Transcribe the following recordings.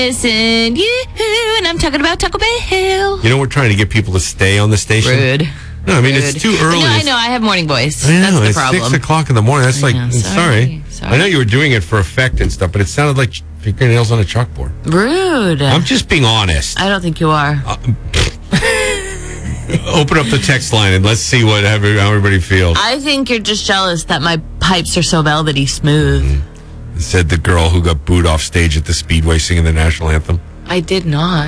Missing you, and I'm talking about Taco Bell. You know, we're trying to get people to stay on the station. Rude. No, I mean, it's too early. No, I know. I have morning voice. I know, That's the it's problem. 6 o'clock in the morning. That's like, sorry. I know you were doing it for effect and stuff, but it sounded like fingernails on a chalkboard. Rude. I'm just being honest. I don't think you are. Open up the text line and let's see how everybody feels. I think you're just jealous that my pipes are so velvety smooth. Said the girl who got booed off stage at the Speedway singing the national anthem. I did not.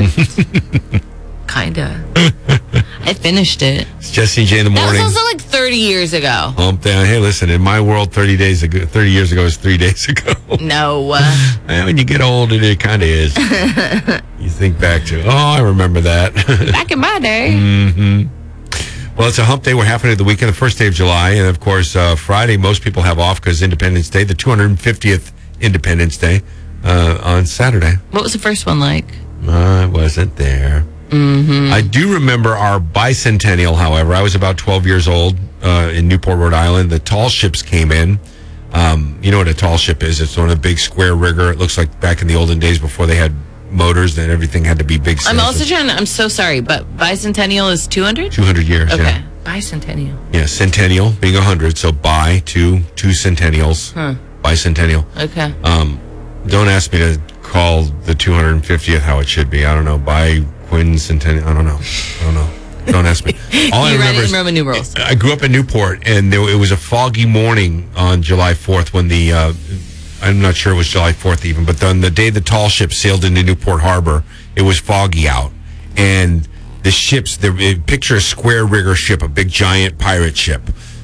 Kinda. I finished it. It's Jesse J in the morning. That was also like 30 years ago. Hump down. Hey, listen, in my world, 30 years ago is 3 days ago. No. When you get older, it kind of is. You think back to, I remember that. Back in my day. Mm-hmm. Well, it's a hump day. We're halfway through the weekend, the first day of July. And, of course, Friday, most people have off because Independence Day, the 250th Independence Day on Saturday. What was the first one like? I wasn't there. Mm-hmm. I do remember our bicentennial, however. I was about 12 years old in Newport, Rhode Island. The tall ships came in. You know what a tall ship is? It's on a big square rigger. It looks like back in the olden days before they had motors, then everything had to be big. I'm so sorry, but bicentennial is 200? 200 years, okay. Yeah. Bicentennial. Yeah, centennial being 100, so two centennials. Bicentennial. Okay. Don't ask me to call the 250th how it should be. I don't know. Biquincentennial. I don't know. Don't ask me. All I remember is Roman numerals. I grew up in Newport, and it was a foggy morning on July 4th when I'm not sure it was July 4th even, but on the day the tall ship sailed into Newport Harbor, it was foggy out. And the ships, picture a square rigger ship, a big giant pirate ship,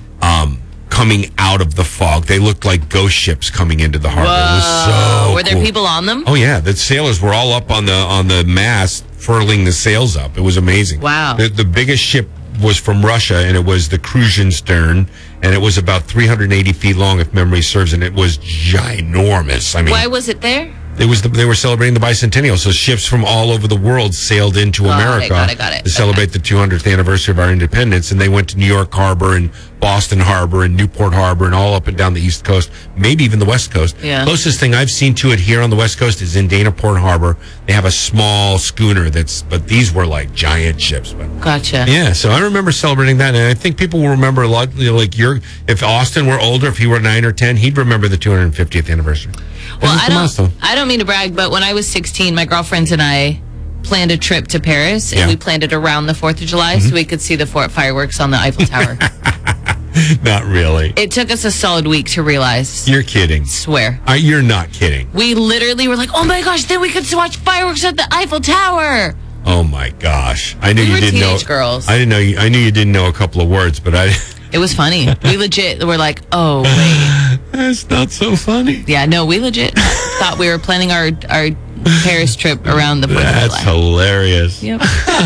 coming out of the fog. They looked like ghost ships coming into the harbor. Whoa. It was so Were there cool. people on them? Oh yeah, the sailors were all up on the mast, furling the sails up. It was amazing. Wow. The biggest ship was from Russia, and it was the Krusenstern, and it was about 380 feet long, if memory serves, and it was ginormous. I mean, why was it there? They were celebrating the bicentennial, so ships from all over the world sailed into America got it. to celebrate the 200th anniversary of our independence, and they went to New York Harbor and Boston Harbor and Newport Harbor and all up and down the East Coast, maybe even the West Coast. Yeah. Closest thing I've seen to it here on the West Coast is in Danaport Harbor. They have a small schooner but these were like giant ships. Gotcha. Yeah, so I remember celebrating that, and I think people will remember a lot. If Austin were older, if he were 9 or 10, he'd remember the 250th anniversary. Well, I don't mean to brag, but when I was 16, my girlfriends and I planned a trip to Paris, and we planned it around the 4th of July so we could see the fireworks on the Eiffel Tower. Not really. It took us a solid week to realize. You're kidding. Swear. You're not kidding. We literally were like, oh my gosh, then we could watch fireworks at the Eiffel Tower. Oh my gosh. I knew We you were didn't know. teenage girls. I didn't know I knew you didn't know a couple of words, but It was funny. We legit were like, oh, wait. That's not so funny. Yeah, no, we legit thought we were planning our Paris trip around the 4th of July. That's hilarious. Yep.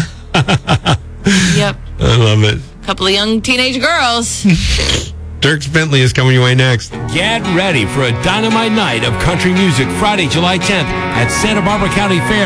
Yep. I love it. Couple of young teenage girls. Dierks Bentley is coming your way next. Get ready for a dynamite night of country music Friday, July 10th at Santa Barbara County Fair.